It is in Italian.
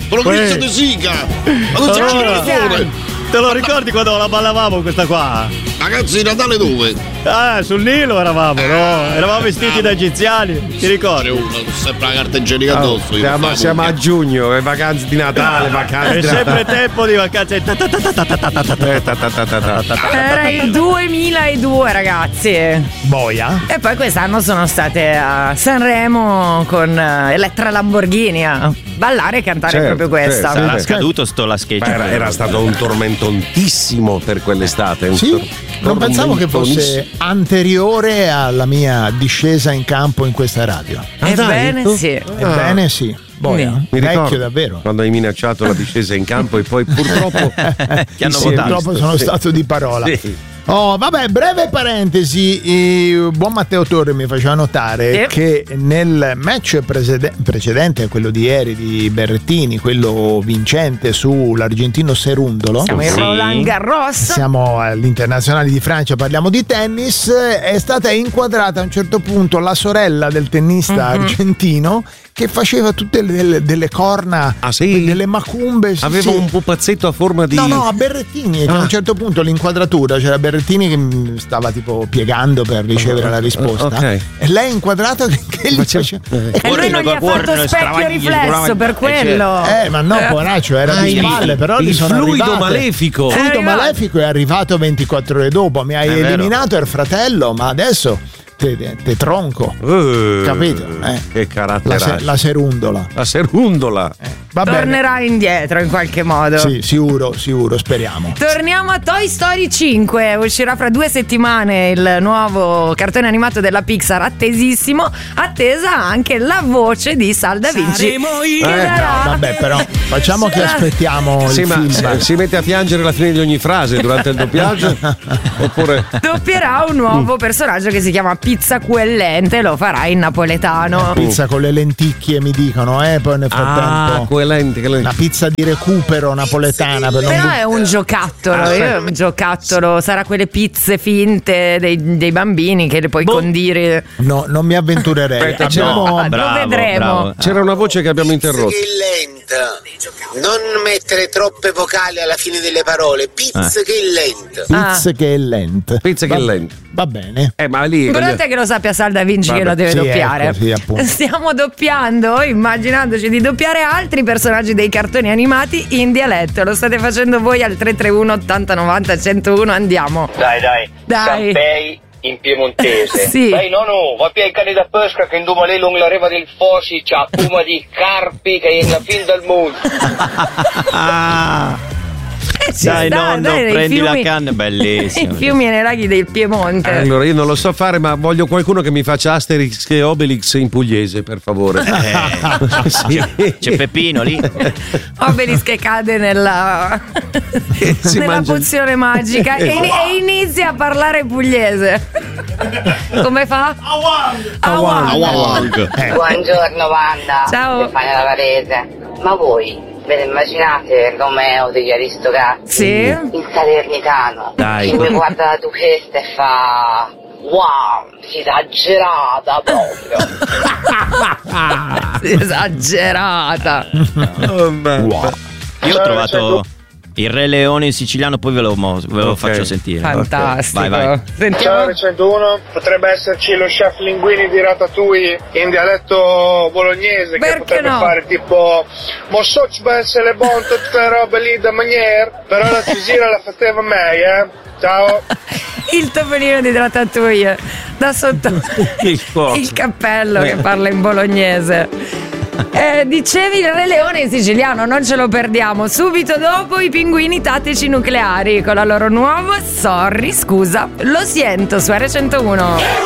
Provincia di Sica. Ma non c'è ragione. Te lo ricordi quando la ballavamo questa qua? Ragazzi, Natale dove? Sul Nilo eravamo, no? Eravamo vestiti da egiziani, ti ricordi? Sempre la carta igienica addosso. Siamo a giugno, le vacanze di Natale, È sempre tempo di vacanze. Era il 2002, ragazzi. Boia. E poi quest'anno sono state a Sanremo con Elettra Lamborghini a ballare e cantare proprio questa. Sarà scaduto sto la sketch. Era stato un tormentontissimo per quell'estate. Non pensavo che fosse anteriore alla mia discesa in campo in questa radio. Ebbene sì. Ebbene sì. Boia, mi vecchio ricordo, davvero. Quando hai minacciato la discesa in campo e poi purtroppo ti hanno votato. Purtroppo sono stato di parola. Sì. Oh, vabbè, breve parentesi. Buon Matteo Torre mi faceva notare che nel match precedente, quello di ieri di Berrettini, quello vincente sull'argentino Cerundolo, siamo in Roland Garros, siamo all'Internazionale di Francia, parliamo di tennis, è stata inquadrata a un certo punto la sorella del tennista argentino che faceva tutte delle corna, delle macumbe. Aveva un pupazzetto a forma di... No, a Berrettini, che a un certo punto l'inquadratura c'era Berrettini che stava tipo piegando per ricevere la risposta, e lei inquadrata che gli faceva, e lui non gli ha fatto specchio riflesso per quello, ma no, poraccio, era di spalle, però il gli sono fluido arrivate. malefico. Il fluido malefico è arrivato 24 ore dopo, mi hai eliminato il fratello, ma adesso te tronco, capito? Che carattere. La serundola. La serundola. Tornerà indietro in qualche modo. Sì, sicuro, speriamo. Torniamo a Toy Story 5. Uscirà fra 2 settimane il nuovo cartone animato della Pixar, attesissimo. Attesa anche la voce di Sal Da Vinci. Vabbè, però facciamo che aspettiamo il film. Si mette a piangere alla fine di ogni frase durante il doppiaggio? Oppure doppierà un nuovo personaggio che si chiama Pizza Quellente, lo farà in napoletano. Pizza con le lenticchie, mi dicono, poi nel frattempo una pizza di recupero napoletana. Però è un giocattolo, sarà quelle pizze finte dei bambini che le puoi condire. No, non mi avventurerei. Lo vedremo. Bravo. C'era una voce che abbiamo interrotto. Pizza che lenta, non mettere troppe vocali alla fine delle parole. Pizza che lenta. Pizza che è lenta. Pizza che è lenta. Va bene. Ma lì Importante che lo sappia Sal Da Vinci, che lo deve doppiare. Ecco, stiamo doppiando, immaginandoci di doppiare altri personaggi dei cartoni animati in dialetto. Lo state facendo voi al 331 80 90 101. Andiamo. Dai. Sampei in piemontese. Sì. Dai, no, va più ai cani da pesca che in Dumale lungo la riva del Fosi c'ha puma di carpi che è in la fin del mondo. Dai, nonno, prendi la canna, bellissimo. I fiumi e nei laghi del Piemonte. Allora, io non lo so fare, ma voglio qualcuno che mi faccia Asterix e Obelix in pugliese, per favore. C'è Peppino lì. Obelix che cade nella pozione magica e inizia a parlare pugliese. Come fa? Buongiorno, Wanda. Ciao. Stefania Lavarese. Ma voi ve ne immaginate Romeo degli Aristocratici? Sì. In Salernitano. Dai. Che mi guarda la duchessa e fa: wow, esagerata proprio. Esagerata. Wow. Io ho trovato il Re Leone in siciliano, poi ve lo faccio sentire. Fantastico. Vai. Ciao 101, potrebbe esserci lo chef Linguini di Ratatouille in dialetto bolognese. Perché che potrebbe no? fare tipo mo so se le bon tutte le robe lì da maniere, però la cisira la faceva meglio, Ciao. Il topolino di Ratatouille da sotto il cappello che parla in bolognese. Dicevi il Re Leone in siciliano, non ce lo perdiamo. Subito dopo i Pinguini Tattici Nucleari con la loro nuova Sorry, scusa, lo sento su R101.